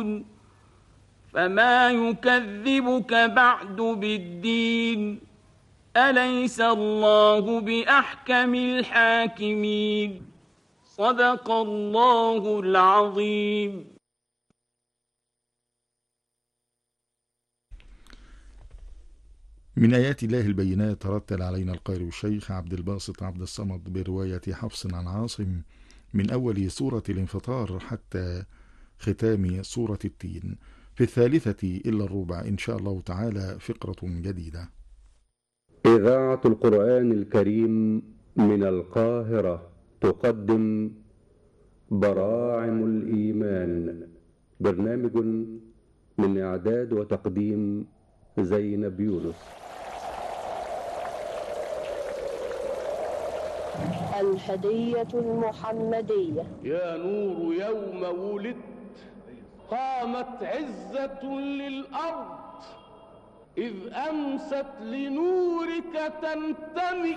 فما يكذبك بعد بالدين أليس الله بأحكم الحاكمين صدق الله العظيم. من آيات الله البينات رتل علينا القارئ الشيخ عبد الباسط عبد الصمد برواية حفص عن عاصم من أول سورة الانفطار حتى ختام سورة التين، في 1:03 إن شاء الله تعالى فقرة جديدة. إذاعة القرآن الكريم من القاهرة تقدم براعم الإيمان، برنامج من إعداد وتقديم زينب يونس. الهدية المحمدية. يا نور يوم ولدت قامت عزة للأرض، إذ أمست لنورك تنتمي.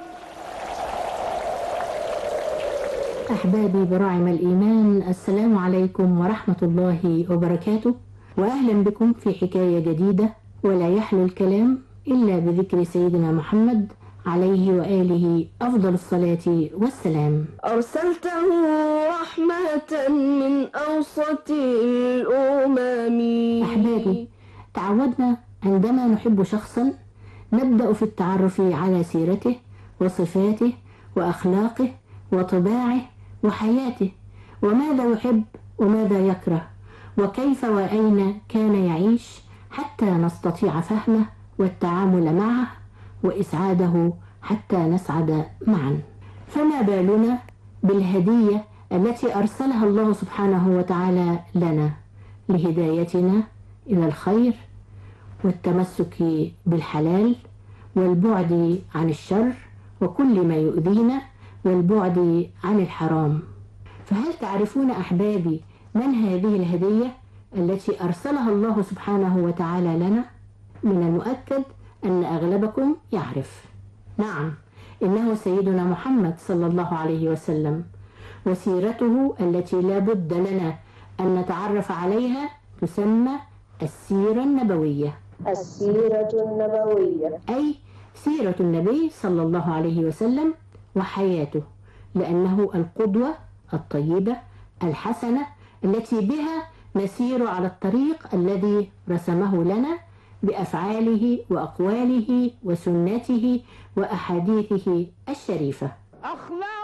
أحبابي براعم الإيمان، السلام عليكم ورحمة الله وبركاته، وأهلا بكم في حكاية جديدة، ولا يحلو الكلام إلا بذكر سيدنا محمد عليه وآله أفضل الصلاة والسلام. أرسلته رحمة من أوسط الأمم. أحبابي، تعودنا عندما نحب شخصا نبدأ في التعرف على سيرته وصفاته وأخلاقه وطباعه وحياته، وماذا يحب وماذا يكره، وكيف وأين كان يعيش، حتى نستطيع فهمه والتعامل معه وإسعاده حتى نسعد معا. فما بالنا بالهدية التي أرسلها الله سبحانه وتعالى لنا لهدايتنا إلى الخير والتمسك بالحلال والبعد عن الشر وكل ما يؤذينا والبعد عن الحرام. فهل تعرفون أحبابي من هذه الهدية التي أرسلها الله سبحانه وتعالى لنا؟ من المؤكد أن أغلبكم يعرف. نعم، إنه سيدنا محمد صلى الله عليه وسلم، وسيرته التي لا بد لنا أن نتعرف عليها تسمى السيرة النبوية. السيرة النبوية أي سيرة النبي صلى الله عليه وسلم وحياته، لأنه القدوة الطيبة الحسنة التي بها نسير على الطريق الذي رسمه لنا بأفعاله وأقواله وسنته وأحاديثه الشريفة. أخلاق